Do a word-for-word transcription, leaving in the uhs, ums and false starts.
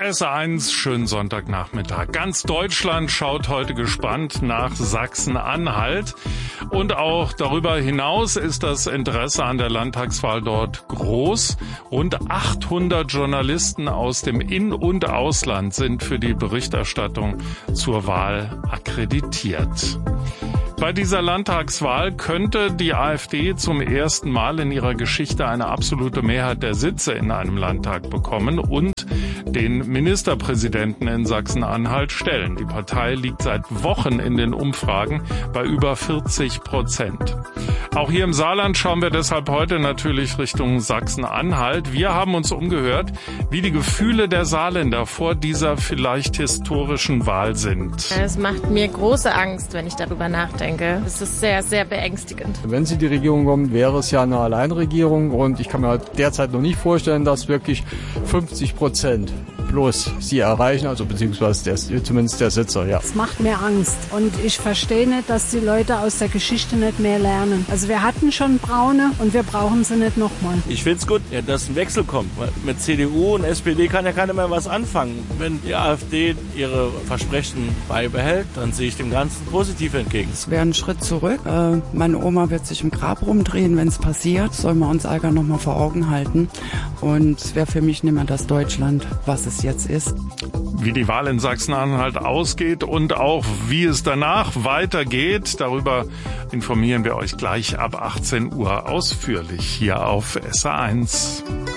S A eins, schönen Sonntagnachmittag. Ganz Deutschland schaut heute gespannt nach Sachsen-Anhalt. Und auch darüber hinaus ist das Interesse an der Landtagswahl dort groß. Rund achthundert Journalisten aus dem In- und Ausland sind für die Berichterstattung zur Wahl akkreditiert. Bei dieser Landtagswahl könnte die AfD zum ersten Mal in ihrer Geschichte eine absolute Mehrheit der Sitze in einem Landtag bekommen und den Ministerpräsidenten in Sachsen-Anhalt stellen. Die Partei liegt seit Wochen in den Umfragen bei über vierzig Prozent. Auch hier im Saarland schauen wir deshalb heute natürlich Richtung Sachsen-Anhalt. Wir haben uns umgehört, wie die Gefühle der Saarländer vor dieser vielleicht historischen Wahl sind. Es macht mir große Angst, wenn ich darüber nachdenke. Es ist sehr, sehr beängstigend. Wenn sie die Regierung kommen, wäre es ja eine Alleinregierung und ich kann mir derzeit noch nicht vorstellen, dass wirklich fünfzig Prozent bloß sie erreichen, also beziehungsweise der, zumindest der Sitzer, ja. Es macht mir Angst und ich verstehe nicht, dass die Leute aus der Geschichte nicht mehr lernen. Also wir hatten schon Braune und wir brauchen sie nicht nochmal. Ich finde es gut, ja, dass ein Wechsel kommt. Mit C D U und S P D kann ja keiner mehr was anfangen. Wenn die AfD ihre Versprechen beibehält, dann sehe ich dem Ganzen positiv entgegen. Es wäre ein Schritt zurück. Äh, meine Oma wird sich im Grab rumdrehen, wenn es passiert. Sollen wir uns Ärger nochmal vor Augen halten. Und es wäre für mich nicht mehr das Deutschland, was es jetzt ist. Wie die Wahl in Sachsen-Anhalt ausgeht und auch wie es danach weitergeht, darüber informieren wir euch gleich ab achtzehn Uhr ausführlich hier auf S A eins.